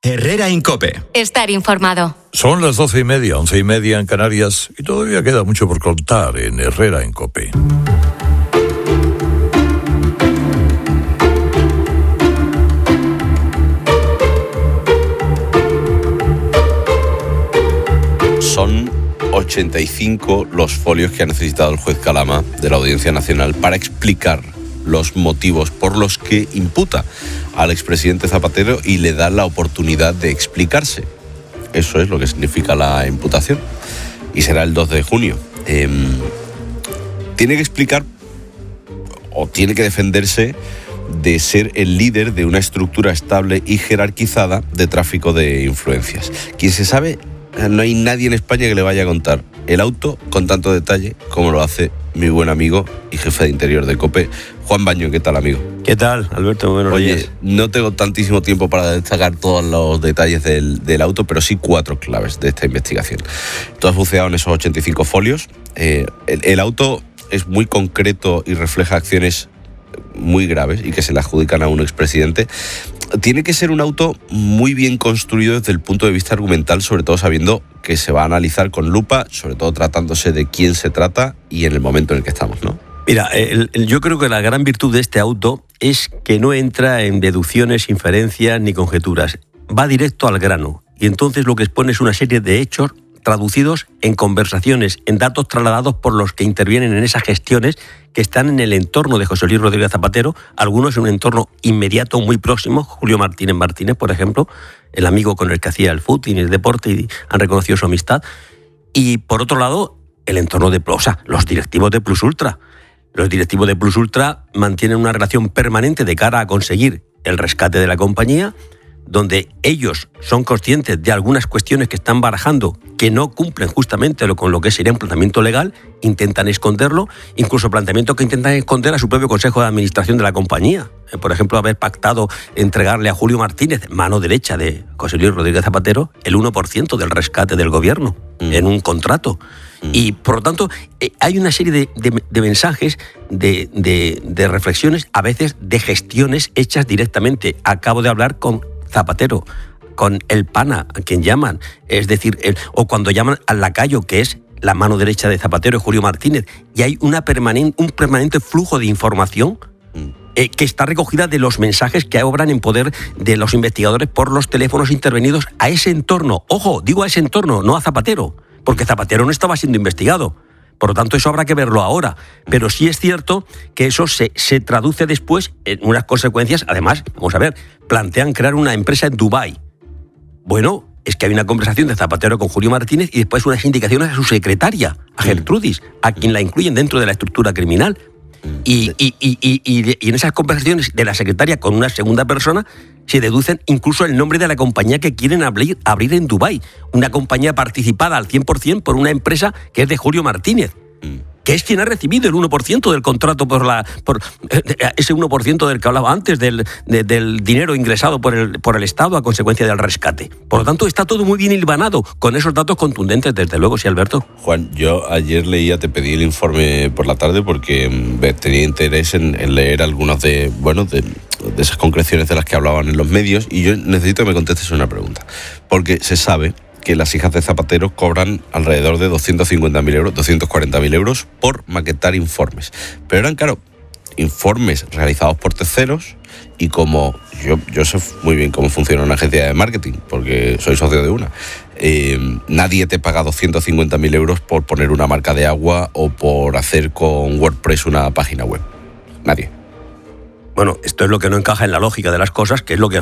Herrera Incope. Estar informado. Son las 12:30, 11:30 en Canarias y todavía queda mucho por contar en Herrera Incope. Son 85 los folios que ha necesitado el juez Calama de la Audiencia Nacional para explicar los motivos por los que imputa al expresidente Zapatero y le da la oportunidad de explicarse. Eso es lo que significa la imputación. Y será el 2 de junio. Tiene que explicar o tiene que defenderse de ser el líder de una estructura estable y jerarquizada de tráfico de influencias. Quien se sabe, no hay nadie en España que le vaya a contar el auto con tanto detalle como lo hace mi buen amigo y jefe de interior de COPE, Juan Baño. ¿Qué tal, amigo? ¿Qué tal, Alberto? Buenos días. Oye, no tengo tantísimo tiempo para destacar todos los detalles del auto, pero sí 4 claves de esta investigación. Tú has buceado en esos 85 folios. El auto es muy concreto y refleja acciones muy graves y que se le adjudican a un expresidente. Tiene que ser un auto muy bien construido desde el punto de vista argumental, sobre todo sabiendo que se va a analizar con lupa, sobre todo tratándose de quién se trata y en el momento en el que estamos, ¿no? Mira, yo creo que la gran virtud de este auto es que no entra en deducciones, inferencias ni conjeturas. Va directo al grano y entonces lo que expone es una serie de hechos traducidos en conversaciones, en datos trasladados por los que intervienen en esas gestiones que están en el entorno de José Luis Rodríguez Zapatero, algunos en un entorno inmediato, muy próximo. Julio Martínez, por ejemplo, el amigo con el que hacía el fútbol y el deporte, y han reconocido su amistad. Y por otro lado, el entorno de los directivos de Plus Ultra. Los directivos de Plus Ultra mantienen una relación permanente de cara a conseguir el rescate de la compañía, donde ellos son conscientes de algunas cuestiones que están barajando que no cumplen justamente con lo que sería un planteamiento legal, intentan esconderlo, incluso planteamientos que intentan esconder a su propio Consejo de Administración de la compañía. Por ejemplo, haber pactado entregarle a Julio Martínez, mano derecha de José Luis Rodríguez Zapatero, el 1% del rescate del gobierno en un contrato. Y, por lo tanto, hay una serie de mensajes, de reflexiones, a veces de gestiones hechas directamente. Acabo de hablar con Zapatero, con el pana, a quien llaman, es decir, o cuando llaman al lacayo, que es la mano derecha de Zapatero, Julio Martínez, y hay un permanente flujo de información que está recogida de los mensajes que obran en poder de los investigadores por los teléfonos intervenidos a ese entorno. Ojo, digo a ese entorno, no a Zapatero, porque Zapatero no estaba siendo investigado. Por lo tanto, eso habrá que verlo ahora. Pero sí es cierto que eso se traduce después en unas consecuencias. Además, vamos a ver, plantean crear una empresa en Dubái. Bueno, es que hay una conversación de Zapatero con Julio Martínez y después unas indicaciones a su secretaria, a Gertrudis, a quien la incluyen dentro de la estructura criminal. Y en esas conversaciones de la secretaria con una segunda persona se deducen incluso el nombre de la compañía que quieren abrir en Dubái. Una compañía participada al 100% por una empresa que es de Julio Martínez, que es quien ha recibido el 1% del contrato por ese 1% del que hablaba antes, del dinero ingresado por el Estado a consecuencia del rescate. Por lo tanto, está todo muy bien hilvanado con esos datos contundentes, desde luego, sí, Alberto. Juan, yo ayer te pedí el informe por la tarde porque tenía interés en leer algunas de esas concreciones de las que hablaban en los medios, y yo necesito que me contestes una pregunta, porque se sabe que las hijas de Zapatero cobran alrededor de 250.000 euros, 240.000 euros por maquetar informes. Pero eran, claro, informes realizados por terceros, y como yo sé muy bien cómo funciona una agencia de marketing, porque soy socio de una, nadie te paga 250.000 euros por poner una marca de agua o por hacer con WordPress una página web. Nadie. Bueno, esto es lo que no encaja en la lógica de las cosas, que es lo que